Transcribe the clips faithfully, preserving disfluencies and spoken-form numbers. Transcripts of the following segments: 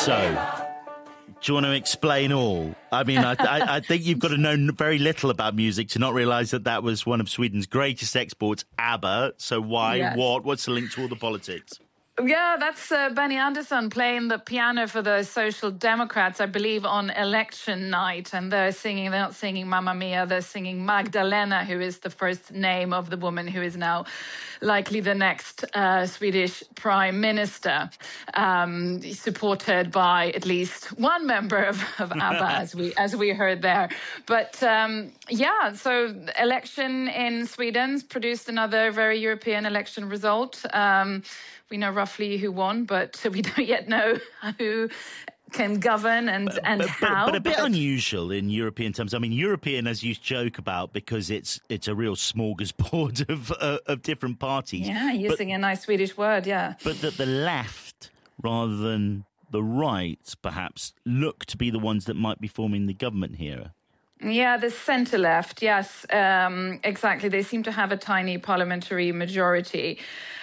So, do you want to explain all? I mean, I, I, I think you've got to know very little about music to not realise that that was one of Sweden's greatest exports, ABBA. So why, Yes. what, what's the link to all the politics? Yeah, that's uh, Benny Andersson playing the piano for the Social Democrats, I believe, on election night. And they're singing, they're not singing Mamma Mia, they're singing Magdalena, who is the first name of the woman who is now likely the next uh, Swedish prime minister, um, supported by at least one member of, of ABBA, as we as we heard there. But um, yeah, so election in Sweden produced another very European election result. Um, We know roughly who won, but we don't yet know who can govern and, but, and but, how. But, but a bit but unusual in European terms. I mean, European, as you joke about, because it's it's a real smorgasbord of uh, of different parties. Yeah, using but, a nice Swedish word, yeah. But that the left, rather than the right, perhaps, look to be the ones that might be forming the government here. Yeah, the centre left, yes, um, exactly. They seem to have a tiny parliamentary majority.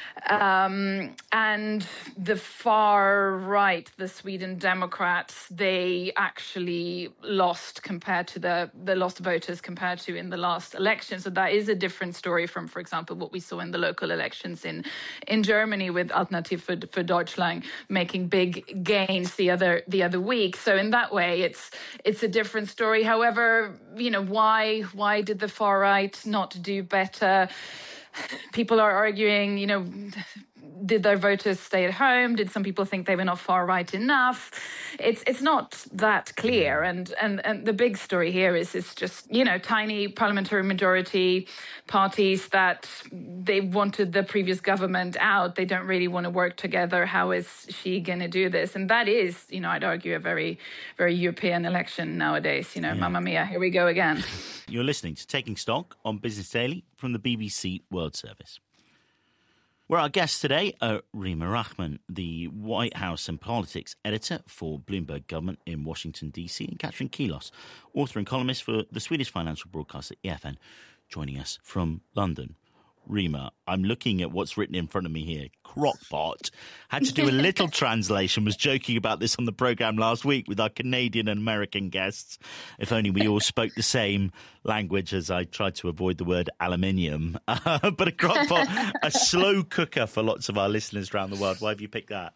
Um, and the far right, the Sweden Democrats, they actually lost compared to the, the lost voters compared to in the last election. So that is a different story from, for example, what we saw in the local elections in, in Germany with Alternative für, für Deutschland making big gains the other the other week. So in that way, it's it's a different story. However, you know, why why did the far right not do better? People are arguing, you know, did their voters stay at home? Did some people think they were not far right enough? It's it's not that clear. And and, and the big story here is it's just, you know, tiny parliamentary majority parties that they wanted the previous government out. They don't really want to work together. How is she going to do this? And that is, you know, I'd argue a very, very European election nowadays. You know, yeah. Mamma mia, here we go again. You're listening to Taking Stock on Business Daily from the B B C World Service. Where our guests today are Rima Rahman, the White House and politics editor for Bloomberg Government in Washington, D C, and Katrin Kilos, author and columnist for the Swedish financial broadcaster E F N, joining us from London. Rima, I'm looking at what's written in front of me here. Crockpot. Had to do a little translation, was joking about this on the programme last week with our Canadian and American guests. If only we all spoke the same language, as I tried to avoid the word aluminium. Uh, but a crockpot, a slow cooker for lots of our listeners around the world. Why have you picked that?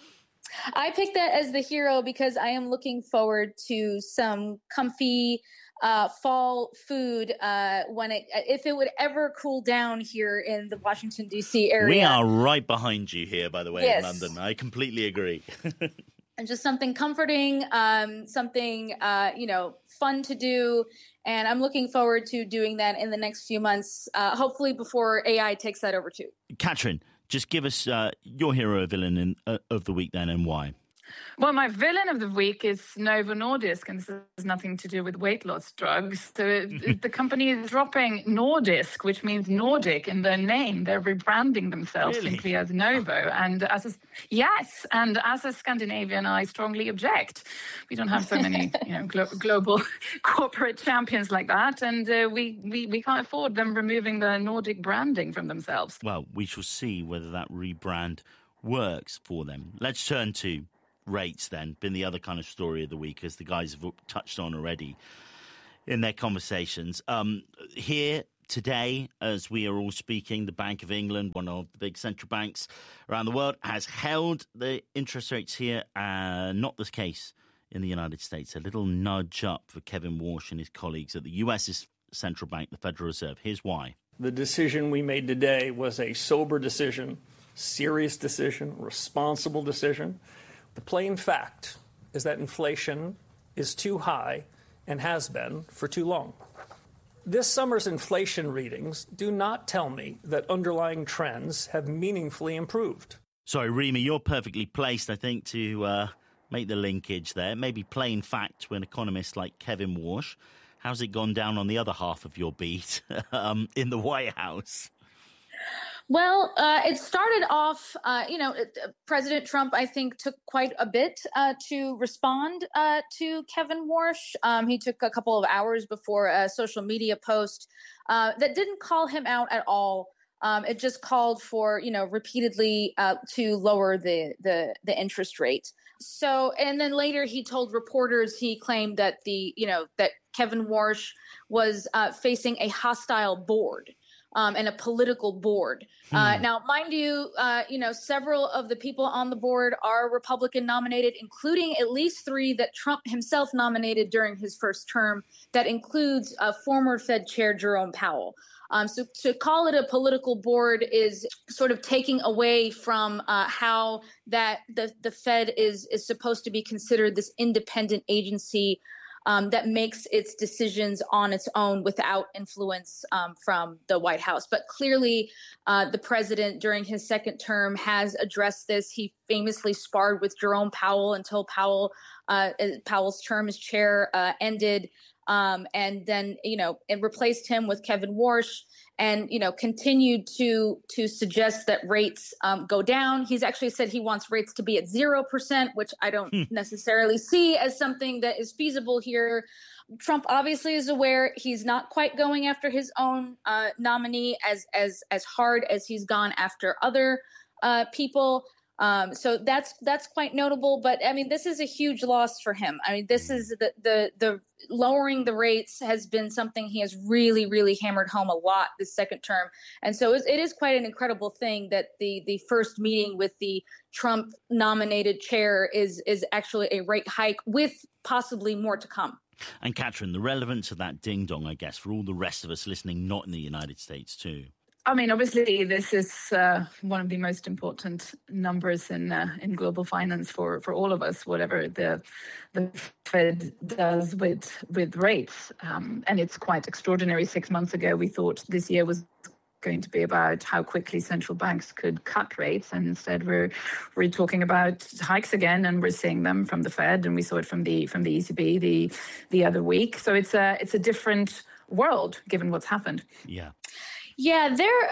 I picked that as the hero because I am looking forward to some comfy Uh, fall food uh, when it, if it would ever cool down here in the Washington, D C area. We are right behind you here, by the way, yes. in London. I completely agree. And just something comforting, um, something, uh, you know, fun to do. And I'm looking forward to doing that in the next few months, uh, hopefully before A I takes that over too. Katrin, just give us uh, your hero or villain in, uh, of the week then, and why. Well, my villain of the week is Novo Nordisk, and this has nothing to do with weight loss drugs. So the company is dropping Nordisk, which means Nordic in their name. They're rebranding themselves Really? simply as Novo. And as a, yes, and as a Scandinavian, I strongly object. We don't have so many, you know, glo- global corporate champions like that, and uh, we, we we can't afford them removing the Nordic branding from themselves. Well, we shall see whether that rebrand works for them. Let's turn to rates then, been the other kind of story of the week, as the guys have touched on already in their conversations. Um, here today, as we are all speaking, the Bank of England, one of the big central banks around the world, has held the interest rates here. Uh, not the case in the United States. A little nudge up for Kevin Warsh and his colleagues at the U S central bank, the Federal Reserve. Here's why. The decision we made today was a sober decision, serious decision, responsible decision. The plain fact is that inflation is too high and has been for too long. This summer's inflation readings do not tell me that underlying trends have meaningfully improved. Sorry, Rima, you're perfectly placed, I think, to uh, make the linkage there. Maybe plain fact to an economist like Kevin Warsh. How's it gone down on the other half of your beat um, in the White House? Well, uh, it started off, uh, you know, uh, President Trump, I think, took quite a bit uh, to respond uh, to Kevin Warsh. Um, he took a couple of hours before a social media post uh, that didn't call him out at all. Um, it just called for, you know, repeatedly uh, to lower the, the the interest rate. so, and then later he told reporters, he claimed that the, you know, that Kevin Warsh was uh, facing a hostile board. Um, and a political board. Hmm. Uh, now, mind you, uh, you know, several of the people on the board are Republican nominated, including at least three that Trump himself nominated during his first term. That includes uh, former Fed Chair Jerome Powell. Um, so to call it a political board is sort of taking away from uh, how that the, the Fed is is supposed to be considered this independent agency Um, that makes its decisions on its own without influence um, from the White House. But clearly, uh, the president during his second term has addressed this. He famously sparred with Jerome Powell until Powell uh, Powell's term as chair uh, ended, um, and then you know it replaced him with Kevin Warsh. And, you know, continued to to suggest that rates um, go down. He's actually said he wants rates to be at zero percent, which I don't hmm. necessarily see as something that is feasible here. Trump obviously is aware he's not quite going after his own uh, nominee as as as hard as he's gone after other uh, people. Um, so that's that's quite notable. But I mean, this is a huge loss for him. I mean, this is the the the lowering the rates has been something he has really, really hammered home a lot this second term. And so it is quite an incredible thing that the the first meeting with the Trump nominated chair is is actually a rate hike with possibly more to come. And Catherine, the relevance of that ding dong, I guess, for all the rest of us listening, not in the United States too. I mean, obviously, this is uh, one of the most important numbers in uh, in global finance for, for all of us, whatever the the Fed does with with rates. Um, and it's quite extraordinary. Six months ago, we thought this year was going to be about how quickly central banks could cut rates, and instead we're we're talking about hikes again, and we're seeing them from the Fed, and we saw it from the from the E C B the the other week. So it's a it's a different world given what's happened. Yeah. Yeah, there.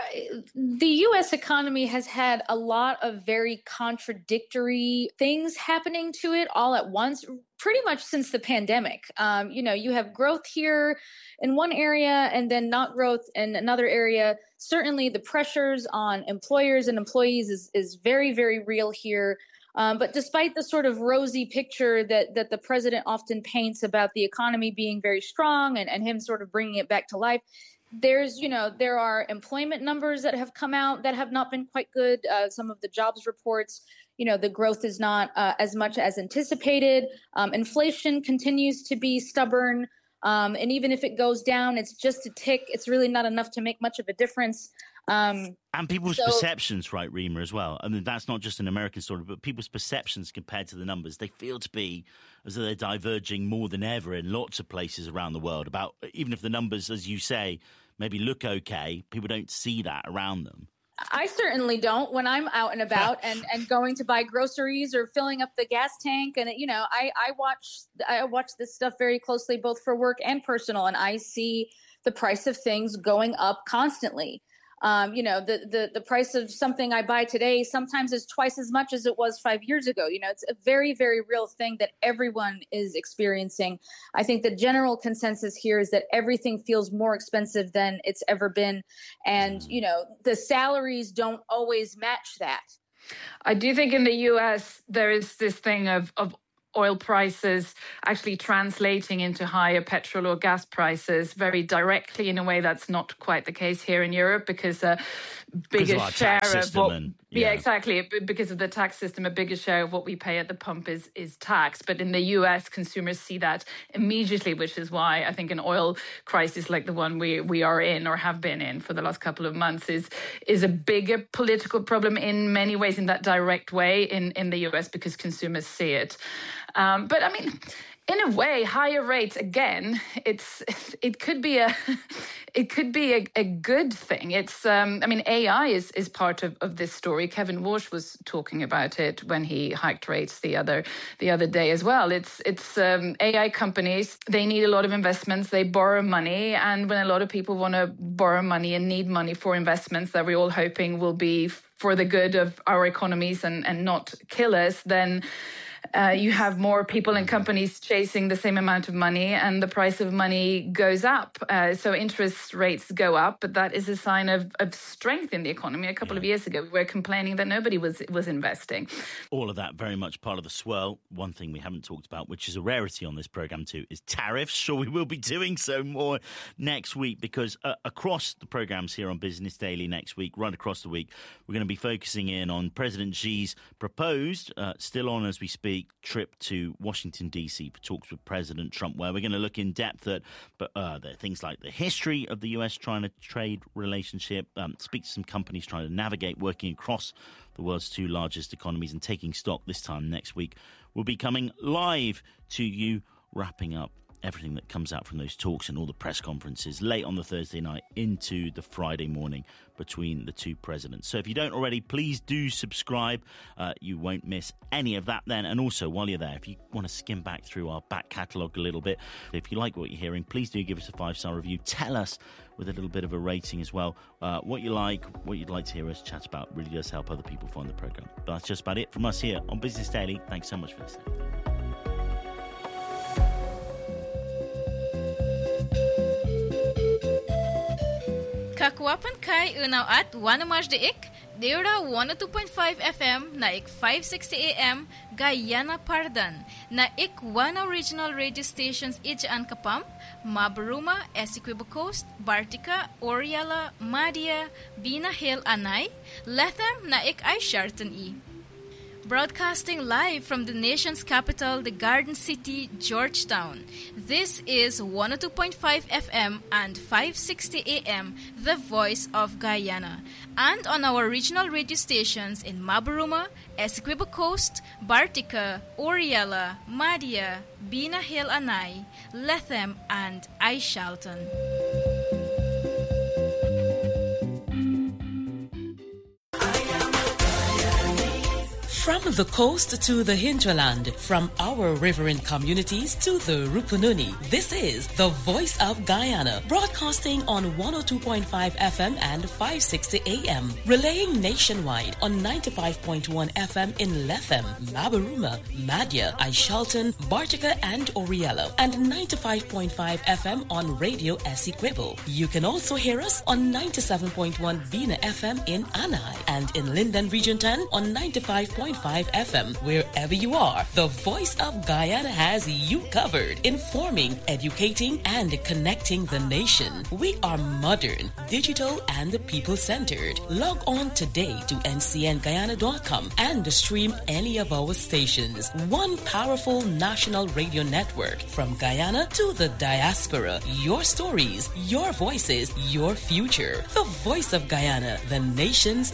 The U S economy has had a lot of very contradictory things happening to it all at once, pretty much since the pandemic. Um, you know, you have growth here in one area and then not growth in another area. Certainly the pressures on employers and employees is, is very, very real here. Um, but despite the sort of rosy picture that that the president often paints about the economy being very strong and, and him sort of bringing it back to life, There's, you know, there are employment numbers that have come out that have not been quite good. Uh, some of the jobs reports, you know, the growth is not uh, as much as anticipated. Um, inflation continues to be stubborn. Um, and even if it goes down, it's just a tick. It's really not enough to make much of a difference. Um, and people's so, perceptions, right, Rima, as well. I mean, that's not just an American story, but people's perceptions compared to the numbers. They feel to be as though they're diverging more than ever in lots of places around the world. About even if the numbers, as you say, maybe look okay, people don't see that around them. I certainly don't when I'm out and about and, and going to buy groceries or filling up the gas tank. And, you know, I, I watch I watch this stuff very closely, both for work and personal, and I see the price of things going up constantly. Um, you know, the, the the price of something I buy today sometimes is twice as much as it was five years ago. You know, it's a very, very real thing that everyone is experiencing. I think the general consensus here is that everything feels more expensive than it's ever been. And, you know, the salaries don't always match that. I do think in the U S there is this thing of, of oil prices actually translating into higher petrol or gas prices very directly in a way that's not quite the case here in Europe, because a bigger share of what and, yeah. yeah exactly because of the tax system, a bigger share of what we pay at the pump is is tax. But in the U S, consumers see that immediately, which is why I think an oil crisis like the one we we are in or have been in for the last couple of months is is a bigger political problem in many ways, in that direct way in in the U S, because consumers see it. Um, but I mean, in a way, higher rates, again, it's it could be a it could be a, a good thing. It's um, I mean, A I is is part of, of this story. Kevin Warsh was talking about it when he hiked rates the other the other day as well. It's it's um, A I companies. They need a lot of investments. They borrow money, and when a lot of people want to borrow money and need money for investments that we're all hoping will be for the good of our economies and and not kill us, then uh, you have more people and companies chasing the same amount of money, and the price of money goes up. Uh, so interest rates go up, but that is a sign of, of strength in the economy. A couple yeah. of years ago, we were complaining that nobody was was investing. All of that very much part of the swirl. One thing we haven't talked about, which is a rarity on this programme too, is tariffs. Sure, we will be doing so more next week, because uh, across the programmes here on Business Daily next week, right across the week, we're going to be focusing in on President Xi's proposed, uh, still on as we speak, trip to Washington, D C for talks with President Trump, where we're going to look in depth at but, uh, the things like the history of the U S-China trade relationship, um, speak to some companies trying to navigate working across the world's two largest economies and taking stock this time next week. We'll be coming live to you, wrapping up everything that comes out from those talks and all the press conferences late on the Thursday night into the Friday morning between the two presidents. So if you don't already, please do subscribe. Uh, you won't miss any of that then. And also, while you're there, if you want to skim back through our back catalogue a little bit, if you like what you're hearing, please do give us a five-star review. Tell us with a little bit of a rating as well uh, what you like, what you'd like to hear us chat about. It really does help other people find the programme. But that's just about it from us here on Business Daily. Thanks so much for listening. Kakwapan kay unaw at wanamaj deik, deura one oh two point five F M na ik five sixty A M Guyana Pardan, na ik wana regional radio stations ijaan kapam, Mabaruma, Essequibo Coast, Bartica, Oriala, Madia, Bina Hill Anay, Lethem na ik ay Sharton E. Broadcasting live from the nation's capital, the Garden City, Georgetown. This is one oh two point five F M and five sixty A M, The Voice of Guyana. And on our regional radio stations in Mabaruma, Essequibo Coast, Bartica, Oriala, Madia, Bina Hill Anay, Lethem, and Aishalton. From the coast to the hinterland, from our riverine communities to the Rupununi, this is the Voice of Guyana, broadcasting on one oh two point five F M and five sixty A M, relaying nationwide on ninety-five point one F M in Lethem, Mabaruma, Madia, Aishalton, Bartica, and Oriello, and ninety-five point five F M on Radio Essequibo. You can also hear us on ninety-seven point one Bina F M in Anay, and in Linden Region ten on ninety-five point five F M. Wherever you are, the Voice of Guyana has you covered, informing, educating, and connecting the nation. We are modern, digital, and people-centered. Log on today to N C N Guyana dot com and stream any of our stations. One powerful national radio network from Guyana to the diaspora. Your stories, your voices, your future. The Voice of Guyana, the nation's